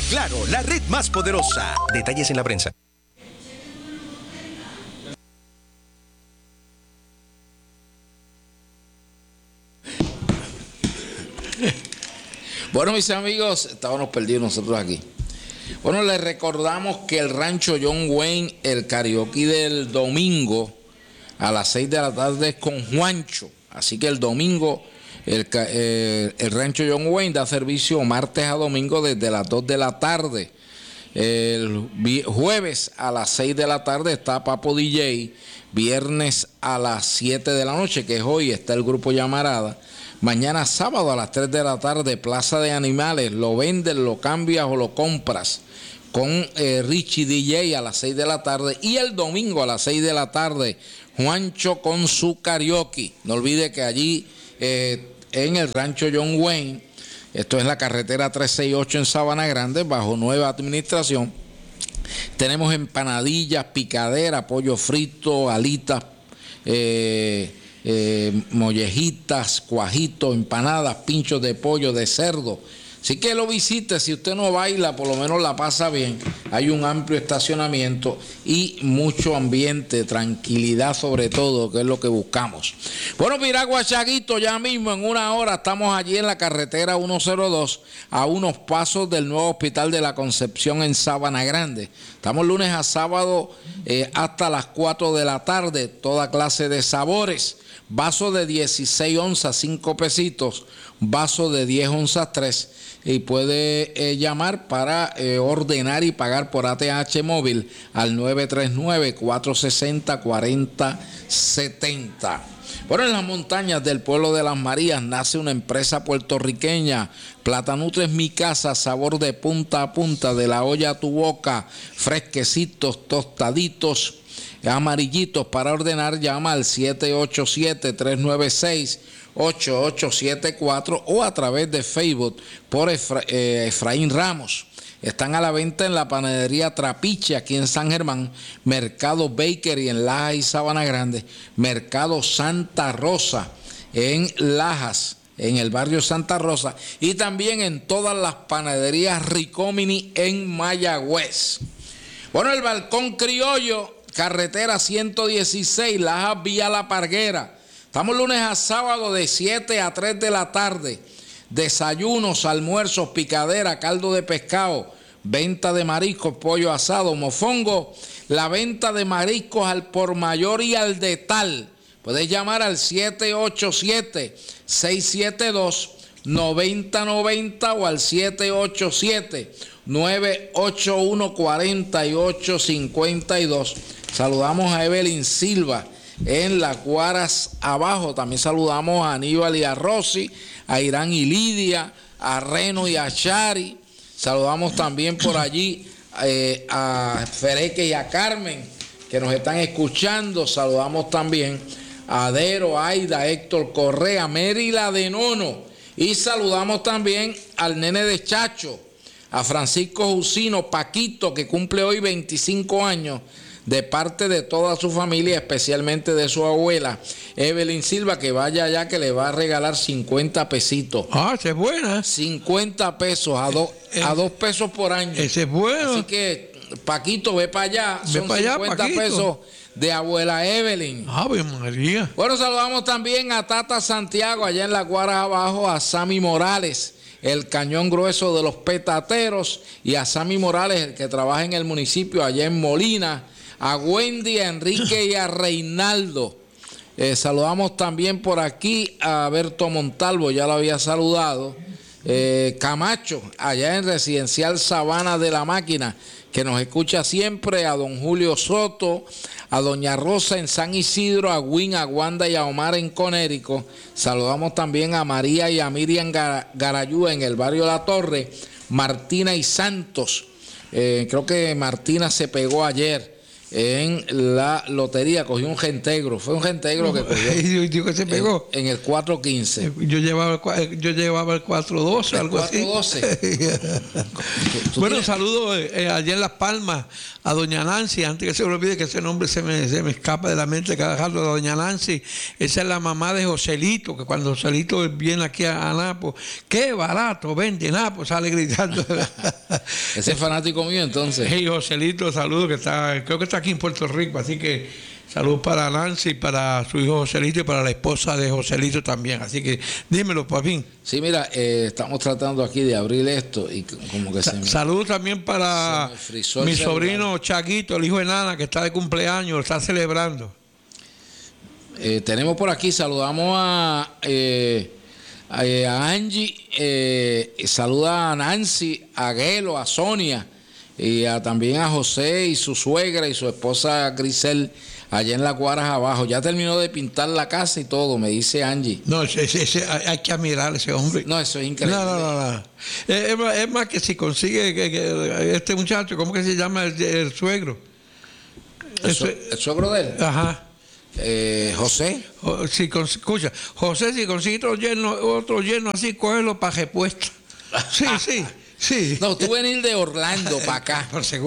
Claro, la red más poderosa. Detalles en la prensa. Bueno, mis amigos, estábamos perdidos nosotros aquí. Bueno, les recordamos que el rancho John Wayne, el karaoke del domingo a las 6 de la tarde es con Juancho. Así que el domingo el rancho John Wayne da servicio martes a domingo desde las 2 de la tarde. El jueves a las 6 de la tarde está Papo DJ. Viernes a las 7 de la noche, que es hoy, está el grupo Llamarada. Mañana sábado a las 3 de la tarde, Plaza de Animales. Lo vendes, lo cambias o lo compras con Richie DJ a las 6 de la tarde. Y el domingo a las 6 de la tarde, Juancho con su karaoke. No olvide que allí en el rancho John Wayne, esto es la carretera 368 en Sabana Grande, bajo nueva administración, tenemos empanadillas, picadera, pollo frito, alitas, mollejitas, cuajitos, empanadas, pinchos de pollo, de cerdo. Así que lo visite. Si usted no baila, por lo menos la pasa bien. Hay un amplio estacionamiento y mucho ambiente, tranquilidad sobre todo, que es lo que buscamos. Bueno, Piragua Chaguito, ya mismo en una hora estamos allí en la carretera 102, a unos pasos del nuevo Hospital de la Concepción en Sabana Grande. Estamos lunes a sábado hasta las 4 de la tarde, toda clase de sabores. Vaso de 16 onzas, 5 pesitos. Vaso de 10 onzas, 3. Y puede llamar para ordenar y pagar por ATH móvil al 939-460-4070. Bueno, en las montañas del pueblo de Las Marías nace una empresa puertorriqueña. Platanutre es mi casa, sabor de punta a punta, de la olla a tu boca, fresquecitos, tostaditos, amarillitos. Para ordenar llama al 787-396-8874 o a través de Facebook por Efraín Ramos. Están a la venta en la panadería Trapiche aquí en San Germán, Mercado Bakery en Lajas y Sabana Grande, Mercado Santa Rosa en Lajas, en el barrio Santa Rosa, y también en todas las panaderías Ricomini en Mayagüez. Bueno, el Balcón Criollo, carretera 116, Lajas Vía La Parguera. Estamos lunes a sábado de 7 a 3 de la tarde. Desayunos, almuerzos, picadera, caldo de pescado, venta de mariscos, pollo asado, mofongo, la venta de mariscos al por mayor y al detal. Puedes llamar al 787-672-9090 o al 787-981-4852. Saludamos a Evelyn Silva en Las Guaras Abajo. También saludamos a Aníbal y a Rosy, a Irán y Lidia, a Reno y a Shari. Saludamos también por allí a Fereque y a Carmen, que nos están escuchando. Saludamos también a Adero, Aida, Héctor Correa, Mérila de Nono. Y saludamos también al nene de Chacho, a Francisco Jusino, Paquito, que cumple hoy 25 años, de parte de toda su familia, especialmente de su abuela, Evelyn Silva, que vaya allá, que le va a regalar 50 pesitos. Ah, esa es buena. 50 pesos, a 2 pesos por año. Ese es bueno. Así que, Paquito, ve para allá. Ve son para allá, 50 Paquito. pesos de abuela Evelyn. Ave María. Bueno, saludamos también a Tata Santiago, allá en Las Guaras Abajo, a Sammy Morales, el cañón grueso de los petateros, y a Sammy Morales, el que trabaja en el municipio, allá en Molina, a Wendy, a Enrique y a Reinaldo. Saludamos también por aquí a Berto Montalvo, ya lo había saludado. Camacho, allá en Residencial Sabana de la Máquina, que nos escucha siempre, a don Julio Soto, a doña Rosa en San Isidro, a Win, a Wanda y a Omar en Conérico. Saludamos también a María y a Miriam Garayú en el barrio La Torre, Martina y Santos. Creo que Martina se pegó ayer en la lotería, cogió un reintegro. Fue un reintegro que cogió. Y digo que se pegó. En el 415. Yo llevaba el 412, algo así. 412. Bueno, saludo allá en Las Palmas a doña Nancy, antes que se me olvide que ese nombre se me escapa de la mente cada rato, doña Nancy. Esa es la mamá de Joselito, que cuando Joselito viene aquí a Napo, qué barato vende Napo, sale gritando. Ese es fanático mío, entonces. Hey, Joselito, saludo, creo que está aquí en Puerto Rico, así que saludos para Nancy, para su hijo Joselito y para la esposa de Joselito también. Así que dímelo, Papín. Sí, mira, estamos tratando aquí de abrir esto y como que saludos también para mi sobrino Chaguito, el hijo de Nana, que está de cumpleaños, lo está celebrando. Tenemos por aquí, saludamos a Angie, saluda a Nancy, a Gelo, a Sonia y también a José y su suegra y su esposa Grisel allá en Las Guaras abajo. Ya terminó de pintar la casa y todo, me dice Angie. No, hay que admirar a ese hombre. No, eso es increíble. No. Es más que si consigue que este muchacho, ¿cómo que se llama el suegro? ¿El suegro de él? Ajá. José. Escucha, José, si consigue otro yerno así, cógelo para repuesto. Sí. No, tú venir de Orlando para acá. Por seguro.